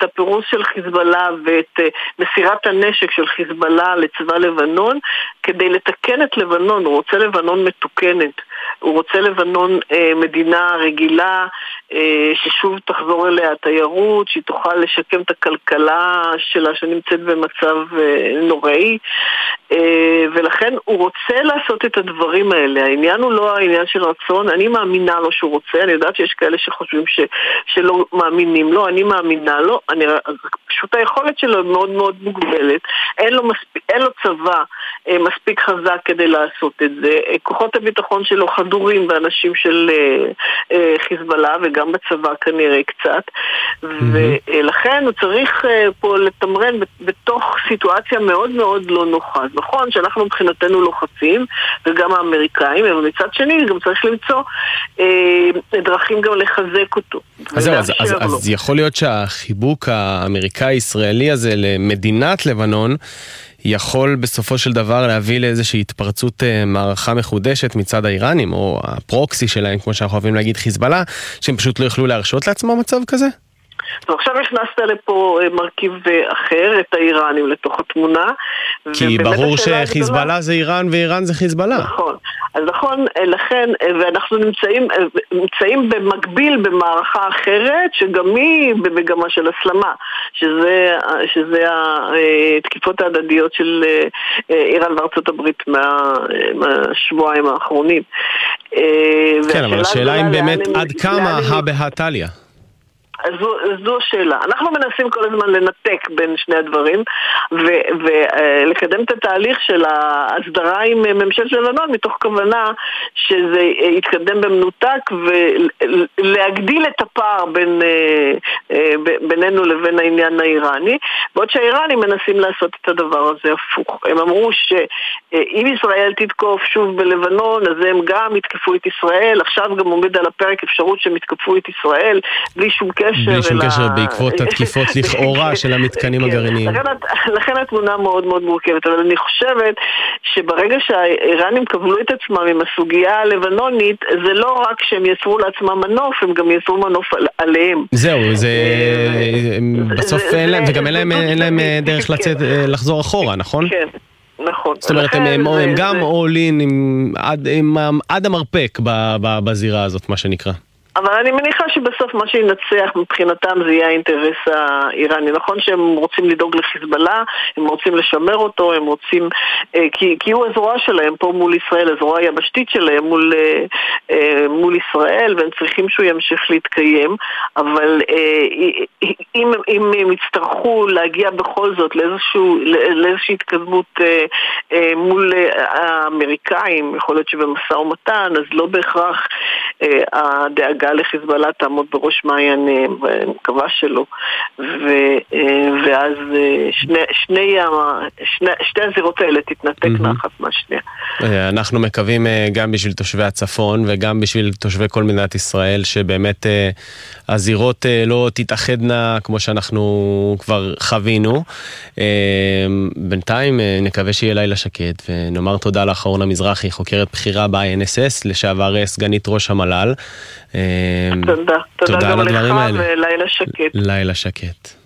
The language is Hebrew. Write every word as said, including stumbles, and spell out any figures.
הפירוס של חיזבאללה ואת מסירת הנשק של חיזבאללה לצבא לבנון כדי לתקן את לבנון. הוא רוצה לבנון מתוקנת, הוא רוצה לבנון אה, מדינה רגילה, אה, ששוב תחזור אליה התיירות, שהיא תוכל לשקם את הכלכלה שלה שנמצאת במצב אה, נוראי, אה, ולכן הוא רוצה לעשות את הדברים האלה. העניין הוא לא העניין של רצון, אני מאמינה לו שהוא רוצה, אני יודעת שיש כאלה שחושבים ש, שלא מאמינים לו, אני מאמינה לו, אני, פשוט היכולת שלו מאוד מאוד מוגבלת, אין לו, מספיק, אין לו צבא אה, מספיק חזק כדי לעשות את זה, אה, כוחות הביטחון שלו חדורים באנשים של אה, אה, חיזבאללה וגם בצבא כנראה קצת, ולכן הוא צריך אה, פה לתמרן בתוך סיטואציה מאוד מאוד לא נוחה. נכון שאנחנו מבחינתנו לוחצים וגם האמריקאים, אבל מצד שני גם צריך למצוא אה, דרכים גם לחזק אותו. אז, זהו, אז, אז, אז יכול להיות שהחיבוק האמריקאי-ישראלי הזה למדינת לבנון יכול בסופו של דבר להביא לאיזושהי התפרצות מערכה מחודשת מצד האיראנים, או הפרוקסי שלהם, כמו שאנחנו אוהבים להגיד, חיזבאללה, שהם פשוט לא יוכלו להרשות לעצמם מצב כזה? ועכשיו הכנסת לפה מרכיב אחר, את האיראנים לתוך התמונה. כי ברור שחיזבאללה זה איראן ואיראן זה חיזבאללה. נכון. אז נכון, לכן, ואנחנו נמצאים, נמצאים במקביל במערכה אחרת, שגם היא במגמה של הסלמה, שזה, שזה התקיפות ההדדיות של איראן וארצות הברית מה, מהשבועיים האחרונים. כן, אבל השאלה אם באמת עד כמה הבהתליה. אז זו, זו השאלה. אנחנו מנסים כל הזמן לנתק בין שני הדברים ולקדם את התהליך של ההסדרה עם ממשלת לבנון מתוך כוונה שזה יתקדם במנותק ולהגדיל את הפער בין, בינינו לבין העניין האיראני, בעוד שהאיראנים מנסים לעשות את הדבר הזה הפוך. הם אמרו שאם ישראל תתקוף שוב בלבנון אז הם גם יתקפו את ישראל, עכשיו גם עומד על הפרק אפשרות שהם יתקפו את ישראל בלי שום קשר. בלי שום קשר בעקבות התקיפות לכאורה של המתקנים הגרעיניים. לכן התמונה מאוד מאוד מורכבת, אבל אני חושבת שברגע שהאיראנים קבלו את עצמם עם הסוגיה הלבנונית, זה לא רק שהם יצרו לעצמם מנוף, הם גם יצרו מנוף עליהם. זהו, זה בסוף אין להם, וגם אין להם דרך לחזור אחורה, נכון? כן. נכון. זאת אומרת, הם גם עולים עד המרפק בזירה הזאת, מה שנקרא. אבל אני מניחה שבסוף מה שינצח מבחינתם זה יהיה האינטרס האיראני. נכון שהם רוצים לדאוג לחיזבאללה, הם רוצים לשמר אותו, הם רוצים, כי, כי הוא הזרוע שלהם פה מול ישראל, הזרוע היבשתית שלהם מול, מול ישראל, והם צריכים שהוא ימשיך להתקיים, אבל אם, אם הם יצטרכו להגיע בכל זאת לאיזשהו, לאיזושהי התקדמות מול האמריקאים, יכול להיות שבמשא ומתן, אז לא בהכרח הדאגה לחיזבאללה תעמוד בראש מעייניהם, ואני מקווה שלא. ואז שני, שני, שני, שתי הזירות האלה תתנתקנה אחת מהשנייה. אנחנו מקווים גם בשביל תושבי הצפון וגם בשביל תושבי כל מדינת ישראל שבאמת הזירות לא תתאחדנה כמו שאנחנו כבר חווינו. בינתיים נקווה שיהיה לילה שקט, ונאמר תודה לך אורנה מזרחי, חוקרת בחירה ב-איי אן אס אס, לשעבר סגנית ראש המל"ל. תודה, תודה גם לך ולילה שקט. לילה שקט.